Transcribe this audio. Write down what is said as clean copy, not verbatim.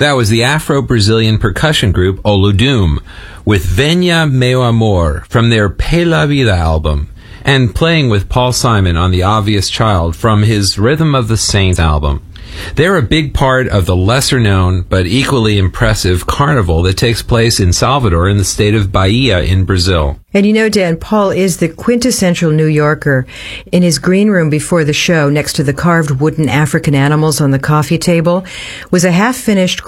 That was the Afro-Brazilian percussion group Olodum with Venha Meu Amor from their Pela Vida album, and playing with Paul Simon on The Obvious Child from his Rhythm of the Saints album. They're a big part of the lesser-known but equally impressive carnival that takes place in Salvador in the state of Bahia in Brazil. And you know, Dan, Paul is the quintessential New Yorker. In his green room before the show, next to the carved wooden African animals on the coffee table, was a half-finished